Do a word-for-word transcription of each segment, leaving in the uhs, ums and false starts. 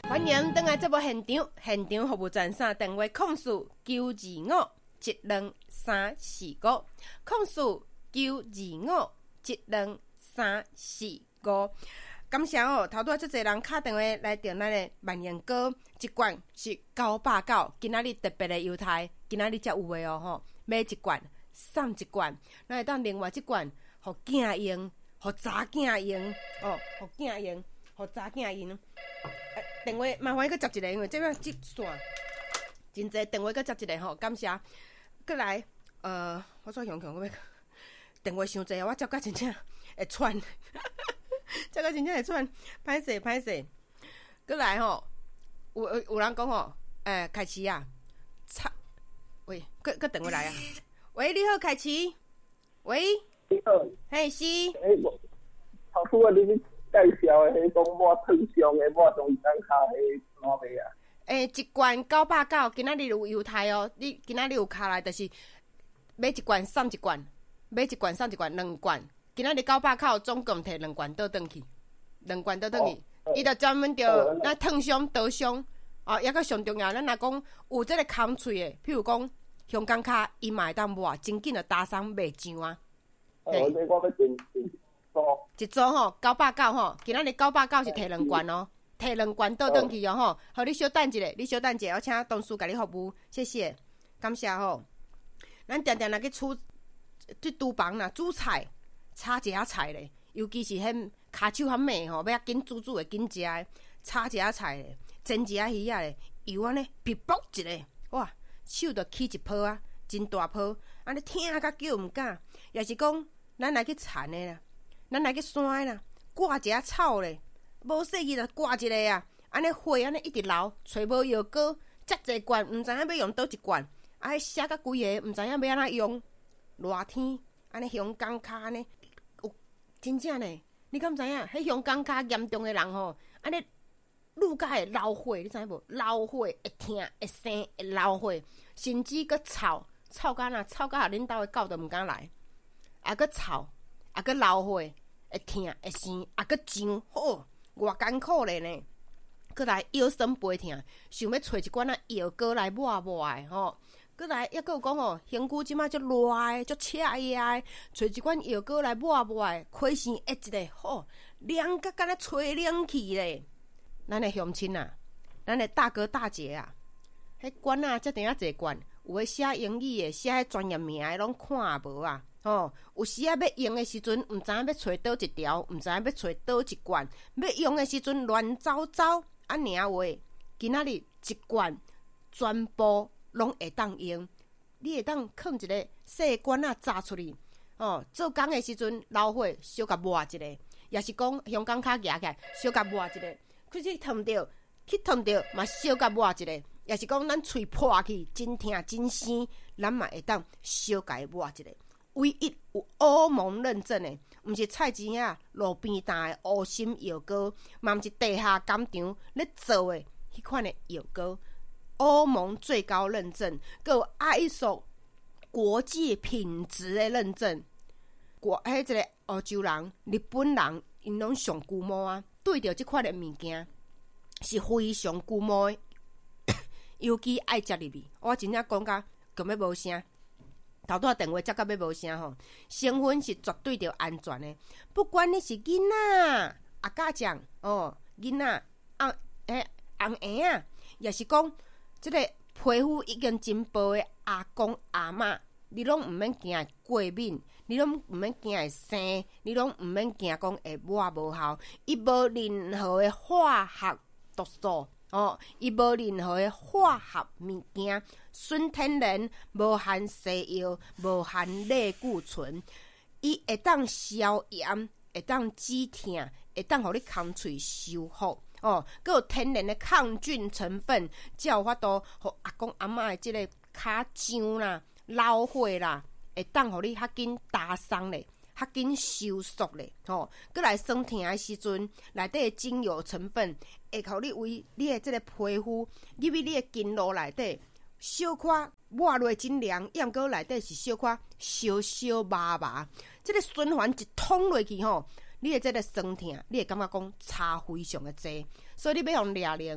欢迎登来这部现场，现场服务专线电话控诉九二五一两三四五，控诉九二五一两三四五。感谢哦，头拄仔遮侪人敲电话来订咱的万元糕，一罐是九百九，今仔日特别的优待，今仔日才有的哦吼，买一罐送一罐，咱会当另外一罐，互囝用，互查囝用，哦，互囝用，互查囝用。呃、电话麻烦佮接一个，因为这边接线真侪电话佮接一个吼，感谢。佮来，呃，我怎想想，我要电话伤侪，我接甲真正会喘。这个真正会喘，歹势歹势。过来吼，有有人讲吼，诶、欸，凯奇啊，操，喂，搁搁电话来啊，喂，你好，凯奇，喂， 你好， 嘿是， 诶、欸，我头拄啊，你介绍的迄种抹烫伤的抹中间卡的哪位啊？ 诶、欸，一罐九百九，今仔日有优待哦，你今仔日有卡来，就是买一罐送一罐，买一罐送一罐，两罐。今仔日九百块，总共摕两罐倒转去，两罐倒转去，伊就专门着咱烫伤、刀伤，哦，抑个上重要，咱若讲有即个空喙的，譬如讲香港卡，伊嘛会当抹，真紧着打伤卖上啊。 哦，这我要订订组。 一组吼九百九吼，今仔日九百九是摕两罐哦，摕两罐倒转去哦吼，互你小等一下，你小等一下，我请同事甲你服务，谢谢，感谢吼。咱定定来去煮，去厨房啦，煮菜。炒一下菜咧，尤其是迄骹手较慢吼，要紧煮煮会紧食诶。炒一下菜咧，煎一下鱼仔咧，油安尼噼卜一个，哇，手着起一泡啊，真大泡，安尼疼甲叫毋敢。也是讲，咱来去田诶啦，咱来去山诶啦，挂一下草咧，无细意就挂一个啊，安尼火安尼一直流，找无药膏，遮济罐，毋知影要用倒一罐，啊，迄写甲规个，毋知影要安怎用，热天安尼香港脚安尼。真正呢，你敢知影？迄香港较严重的人吼，安尼愈加会流火，你知影无？流火会疼、会生、会流火，甚至佫臭，臭甲若臭甲恁兜的狗都毋敢来，啊佫臭，啊佫流火，会疼、会生，啊佫痒，吼，偌艰苦咧呢。佫来腰酸背痛，想要找一罐仔药膏来抹抹的吼。过来，抑佫有讲吼，身躯即摆足热诶，足赤热，找一罐药膏来抹抹诶，开心一一个，吼，凉甲敢若吹冷气咧。咱诶乡亲啊，咱诶大哥大姐啊，迄罐啊，遮定啊济罐，有诶写英语诶，写迄专业名诶，拢看无啊。吼，有时啊要用诶时阵，毋知影要找倒一条，毋知影要找倒一罐，要用诶时阵乱糟糟，啊尔话，今仔日一罐全部。拢会当用，你会当放一个细管仔炸出去，哦，做工的时阵流火小甲抹一个，也是讲香港脚夹起来小甲抹一个，去去烫着，去烫着嘛小甲抹一个，也是讲咱喙破去真疼真生，咱嘛会当小甲抹一个。唯一有欧盟认证的，毋是菜市仔路边摊的乌心药膏，嘛毋是地下工厂咧做的迄款的药膏。欧盟最高认证，还有 I S O 国际品质的认证。国迄一个欧洲人、日本人，因拢上龟毛啊，对着即款的物件是非常龟毛的，尤其爱食入去。我真正讲甲根本无声，头拄电话接到要无声吼。成分是绝对着安全的，不管你是囡仔、阿家长哦，囡仔、啊诶、红婴啊，也是讲。即个皮肤已经真薄的阿公阿嬷，你拢毋免惊过敏，你拢毋免惊会生，你拢毋免惊讲会抹无效，伊无任何的化学毒素哦，伊无任何的化学物件，纯天然，无含西药，无含类固醇，伊会当消炎，会当止痛，会当互你空喙修复。哦，佮有天然的抗菌成分，才有法度，互阿公阿嬷的即个骹痒啦、老火啦，会当互你较紧打伤咧，较紧收缩咧。吼、哦，佮来酸痛的时阵，内底的精油成分会互你为你的即个皮肤入去你的筋络内底，小可抹落真凉，抑毋过内底是小可小小麻麻，即、这个循环一通落去吼。你的这个酸痛，你会感觉讲差非常的济，所以你要用抓灵，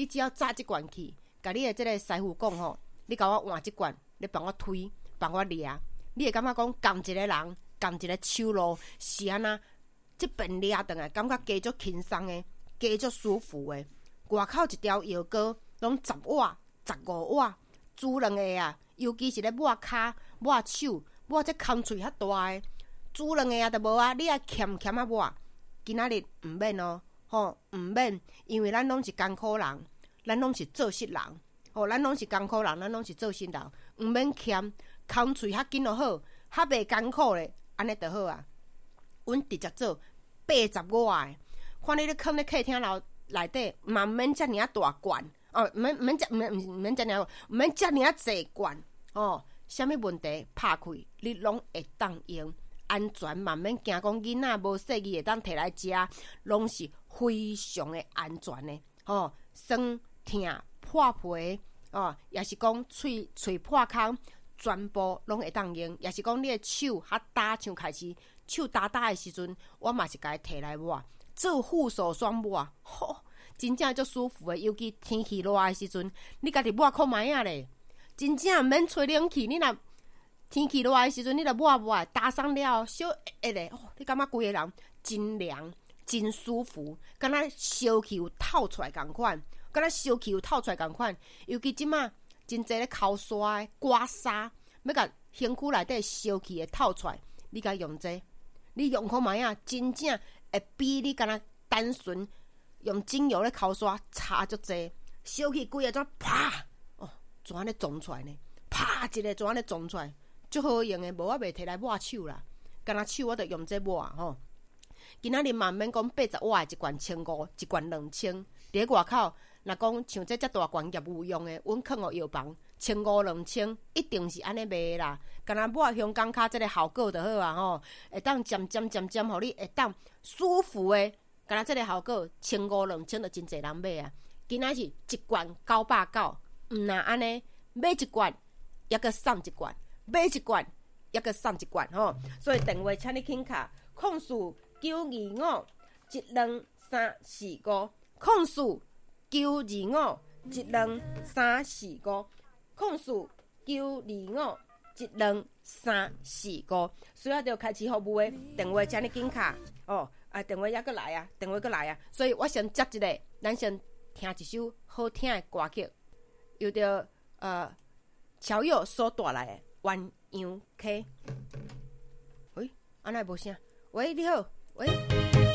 你只要炸即罐去，甲你的即个师傅讲吼，你甲我换即罐，你帮我推，帮我掠，你会感觉讲共一个人，共一个手路是安那，即边掠转来，感觉加足轻松的，加足舒服的。外口一条药膏，拢十瓦、十五瓦，煮两个啊，尤其是咧抹骹、抹手、抹这空喙较大的，煮两个啊，都无啊，你爱欠欠啊抹。今仔日毋免哦，吼毋免，因为咱拢是艰苦人，咱拢是做事人，吼，咱拢是艰苦人，咱拢是做事人，毋免欠，空喙较紧就好，较袂艰苦咧，安尼就好啊。阮直接做八十瓦的，看你咧囥咧客厅楼内底，嘛毋免遮尔啊大罐，哦，毋免毋免遮毋免毋免遮尔，毋免遮尔啊济罐，哦，啥物问题拍开，你拢会当用。安全嘛免惊讲囡仔无细意会当摕来食，拢是非常的安全的。哦，酸痛破皮哦，也是讲喙喙破空，全部拢会当用。也是讲你的手较打像开始手打打的时阵，我嘛是甲伊摕来抹，做护手霜抹，吼、哦，真正足舒服的。尤其天气热的时阵，你家己抹看卖啊咧，真正毋免吹冷气，你若天气热的时阵，你著抹抹，打上了小热咧，哦，你感觉规个人真凉、真舒服，敢若烧气有透出来共款，敢若烧气有透出来共款。尤其即马真侪咧口刷、刮痧，要甲身躯内底烧气会透出来，你甲用这，你用看卖啊，真正会比你敢若单纯用精油咧口刷差足济，烧气规个怎啪哦，怎安尼撞出来呢？啪一个怎安尼撞出来？足好用的，无我袂摕来抹手啦，干若手我着用这抹吼。今仔日嘛免讲八十瓦的一罐千五，一罐两千。伫外口，若讲像这遮大罐业务用的，阮囥互药房千五两千，一定是安尼卖啦。干若抹香港脚这个效果就好啊吼，会当渐渐渐渐，互你会当舒服的。干若这个效果千五两千，就真侪人买啊。今仔是一罐九百九，毋若安尼买一罐，抑阁送一罐。买一罐，抑阁送一罐吼，所以电话请你轻卡，控诉九二五一两三四五，控诉九二五一两三四五，控诉九二五一两三四五，需要着开始服务的电话请你轻卡哦，啊电话抑阁来啊，电话阁来啊，所以我先接一个，咱先听一首好听的歌曲，由着呃乔佑所带来的。鸳鸯 K， 喂，安奈无声？喂，你好，喂。